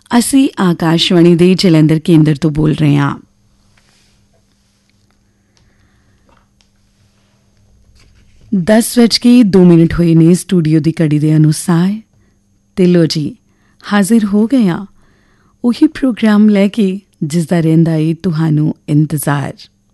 ਅਸੀਂ ਆਕਾਸ਼ਵਾਣੀ ਦੇ ਜਲੰਧਰ ਕੇਂਦਰ ਤੋਂ ਬੋਲ ਰਹੇ ਹਾਂ। ਦਸ ਵੱਜ ਕੇ 2 ਮਿੰਟ ਹੋਏ ਨੇ ਸਟੂਡੀਓ ਦੀ ਘੜੀ ਦੇ ਅਨੁਸਾਰ। ਤੇ ਲੋ ਜੀ, ਹਾਜ਼ਰ ਹੋ ਗਏ ਹਾਂ ਉਹੀ ਪ੍ਰੋਗਰਾਮ ਲੈ ਕੇ ਜਿਸ ਦਾ ਰਹਿੰਦਾ ਏ ਤੁਹਾਨੂੰ ਇੰਤਜ਼ਾਰ।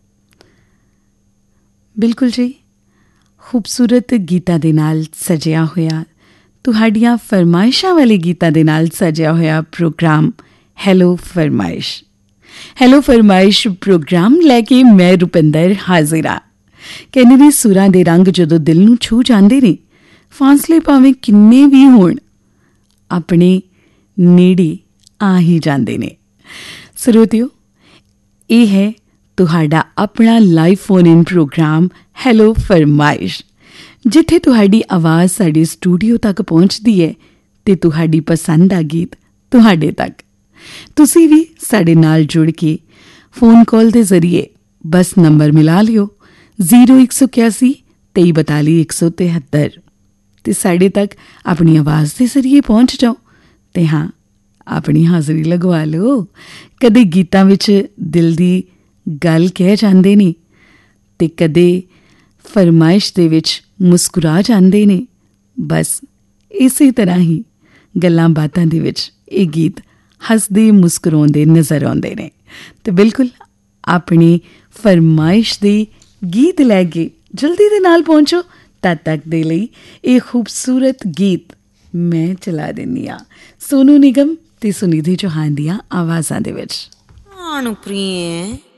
ਬਿਲਕੁਲ ਜੀ, ਖੂਬਸੂਰਤ ਗੀਤਾਂ ਦੇ ਨਾਲ ਸਜਿਆ ਹੋਇਆ, ਤੁਹਾਡੀਆਂ ਫਰਮਾਇਸ਼ਾਂ ਵਾਲੇ ਗੀਤਾਂ ਦੇ ਨਾਲ ਸਜਿਆ ਹੋਇਆ ਪ੍ਰੋਗਰਾਮ ਹੈਲੋ ਫਰਮਾਇਸ਼। ਹੈਲੋ ਫਰਮਾਇਸ਼ ਪ੍ਰੋਗਰਾਮ ਲੈ ਕੇ ਮੈਂ ਰੁਪਿੰਦਰ ਹਾਜ਼ਰ ਹਾਂ। ਕਹਿੰਦੇ ਨੇ ਸੁਰਾਂ ਦੇ ਰੰਗ ਜਦੋਂ ਦਿਲ ਨੂੰ ਛੂਹ ਜਾਂਦੇ ਨੇ, ਫਾਸਲੇ ਭਾਵੇਂ ਕਿੰਨੇ ਵੀ ਹੋਣ ਆਪਣੇ ਨੇੜੇ ਆ ਹੀ ਜਾਂਦੇ ਨੇ। ਸਰੋਤਿਓ, ਇਹ ਹੈ ਤੁਹਾਡਾ ਆਪਣਾ live phone in programme hello ਫਰਮਾਇਸ਼, ਜਿੱਥੇ ਤੁਹਾਡੀ ਆਵਾਜ਼ ਸਾਡੇ ਸਟੂਡੀਓ ਤੱਕ ਪਹੁੰਚਦੀ ਹੈ ਤੇ ਤੁਹਾਡੀ ਪਸੰਦ ਦਾ ਗੀਤ ਤੁਹਾਡੇ ਤੱਕ। ਤੁਸੀਂ ਵੀ ਸਾਡੇ ਨਾਲ ਜੁੜ ਕੇ ਫੋਨ ਕਾਲ ਦੇ ਜ਼ਰੀਏ ਬਸ ਨੰਬਰ ਮਿਲਾ ਲਿਓ 0181 2342 173 ਤੇ ਸਾਡੇ ਤੱਕ ਆਪਣੀ ਆਵਾਜ਼ ਦੇ ਜ਼ਰੀਏ ਪਹੁੰਚ ਜਾਓ ਤੇ ਹਾਂ, ਆਪਣੀ ਹਾਜ਼ਰੀ ਲਗਵਾ ਲਓ। ਕਦੇ ਗੀਤਾਂ ਵਿੱਚ ਦਿਲ ਦੀ ਗੱਲ ਕਹਿ ਜਾਂਦੇ ਨੇ ਤੇ ਕਦੇ ਫਰਮਾਇਸ਼ ਦੇ ਵਿੱਚ ਮੁਸਕਰਾ ਜਾਂਦੇ ਨੇ। ਬਸ ਇਸੇ ਤਰ੍ਹਾਂ ਹੀ ਗੱਲਾਂ ਬਾਤਾਂ ਦੇ ਵਿੱਚ ਇਹ ਗੀਤ ਹੱਸਦੇ ਮੁਸਕਰਾਉਂਦੇ ਨਜ਼ਰ ਆਉਂਦੇ ਨੇ। ਤੇ ਬਿਲਕੁਲ ਆਪਣੀ ਫਰਮਾਇਸ਼ ਦੇ ਗੀਤ ਲੈ ਕੇ ਜਲਦੀ ਦੇ ਨਾਲ ਪਹੁੰਚੋ। ਤਦ ਤੱਕ ਦੇ ਲਈ ਇਹ ਖੂਬਸੂਰਤ ਗੀਤ ਮੈਂ ਚਲਾ ਦਿੰਦੀ ਹਾਂ ਸੋਨੂ ਨਿਗਮ ਤੇ ਸੁਨਿਧੀ ਚੌਹਾਨ ਦੀਆਂ ਆਵਾਜ਼ਾਂ ਦੇ ਵਿੱਚ। ਪ੍ਰੀਏ